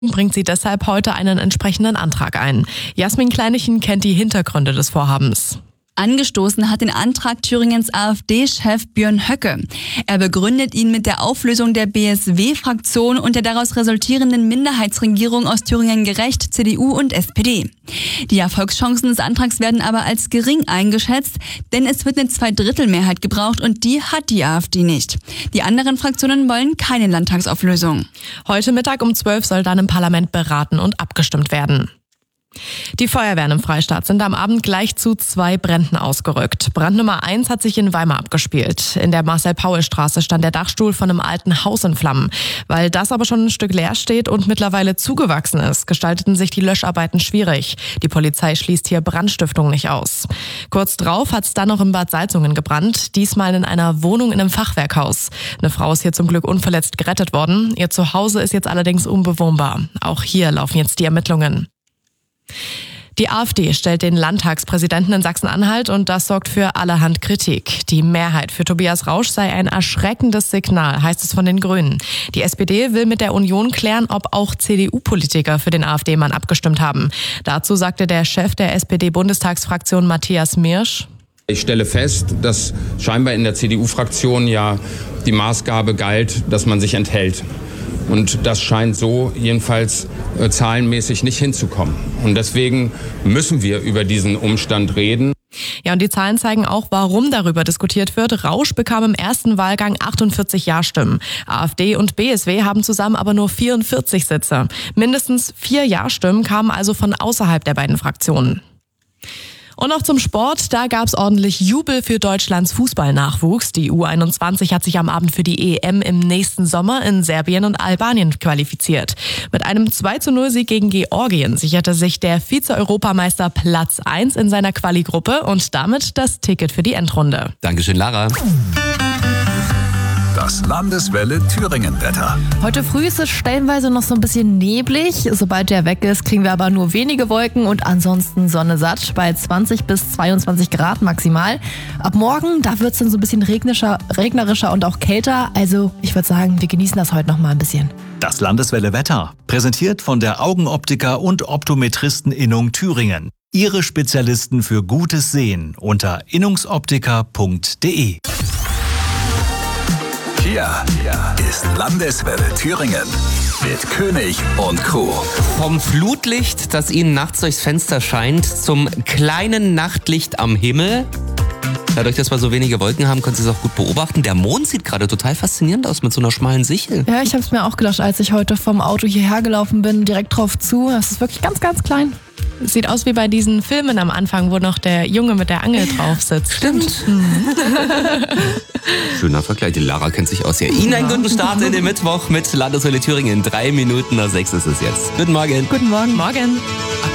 bringt sie deshalb heute einen entsprechenden Antrag ein. Jasmin Kleinichen kennt die Hintergründe des Vorhabens. Angestoßen hat den Antrag Thüringens AfD-Chef Björn Höcke. Er begründet ihn mit der Auflösung der BSW-Fraktion und der daraus resultierenden Minderheitsregierung aus Thüringen Gerecht, CDU und SPD. Die Erfolgschancen des Antrags werden aber als gering eingeschätzt, denn es wird eine Zweidrittelmehrheit gebraucht und die hat die AfD nicht. Die anderen Fraktionen wollen keine Landtagsauflösung. Heute Mittag um 12 soll dann im Parlament beraten und abgestimmt werden. Die Feuerwehren im Freistaat sind am Abend gleich zu 2 Bränden ausgerückt. Brand Nummer 1 hat sich in Weimar abgespielt. In der Marcel-Paul-Straße stand der Dachstuhl von einem alten Haus in Flammen. Weil das aber schon ein Stück leer steht und mittlerweile zugewachsen ist, gestalteten sich die Löscharbeiten schwierig. Die Polizei schließt hier Brandstiftung nicht aus. Kurz drauf hat es dann noch in Bad Salzungen gebrannt, diesmal in einer Wohnung in einem Fachwerkhaus. Eine Frau ist hier zum Glück unverletzt gerettet worden. Ihr Zuhause ist jetzt allerdings unbewohnbar. Auch hier laufen jetzt die Ermittlungen. Die AfD stellt den Landtagspräsidenten in Sachsen-Anhalt und das sorgt für allerhand Kritik. Die Mehrheit für Tobias Rausch sei ein erschreckendes Signal, heißt es von den Grünen. Die SPD will mit der Union klären, ob auch CDU-Politiker für den AfD-Mann abgestimmt haben. Dazu sagte der Chef der SPD-Bundestagsfraktion Matthias Mirsch: Ich stelle fest, dass scheinbar in der CDU-Fraktion ja die Maßgabe galt, dass man sich enthält. Und das scheint so jedenfalls zahlenmäßig nicht hinzukommen. Und deswegen müssen wir über diesen Umstand reden. Ja, und die Zahlen zeigen auch, warum darüber diskutiert wird. Rausch bekam im ersten Wahlgang 48 Ja-Stimmen. AfD und BSW haben zusammen aber nur 44 Sitze. Mindestens 4 Ja-Stimmen kamen also von außerhalb der beiden Fraktionen. Und noch zum Sport, da gab's ordentlich Jubel für Deutschlands Fußballnachwuchs. Die U21 hat sich am Abend für die EM im nächsten Sommer in Serbien und Albanien qualifiziert. Mit einem 2:0-Sieg gegen Georgien sicherte sich der Vize-Europameister Platz 1 in seiner Quali-Gruppe und damit das Ticket für die Endrunde. Dankeschön, Lara. Das Landeswelle Thüringen-Wetter. Heute früh ist es stellenweise noch so ein bisschen neblig. Sobald der weg ist, kriegen wir aber nur wenige Wolken und ansonsten Sonne satt bei 20 bis 22 Grad maximal. Ab morgen, da wird es dann so ein bisschen regnerischer und auch kälter. Also ich würde sagen, wir genießen das heute noch mal ein bisschen. Das Landeswelle Wetter, präsentiert von der Augenoptiker und Optometristen-Innung Thüringen. Ihre Spezialisten für gutes Sehen unter innungsoptiker.de. Hier ist Landeswelle Thüringen mit König und Crew. Vom Flutlicht, das Ihnen nachts durchs Fenster scheint, zum kleinen Nachtlicht am Himmel. Dadurch, dass wir so wenige Wolken haben, können Sie es auch gut beobachten. Der Mond sieht gerade total faszinierend aus mit so einer schmalen Sichel. Ja, ich habe es mir auch gedacht, als ich heute vom Auto hierher gelaufen bin, direkt drauf zu. Das ist wirklich ganz, ganz klein. Sieht aus wie bei diesen Filmen am Anfang, wo noch der Junge mit der Angel drauf sitzt. Stimmt. Schöner Vergleich. Die Lara kennt sich aus. Ja, Ihnen einen guten Start in den Mittwoch mit Landeswelle Thüringen. 3 Minuten nach 6 ist es jetzt. Guten Morgen. Guten Morgen. Morgen.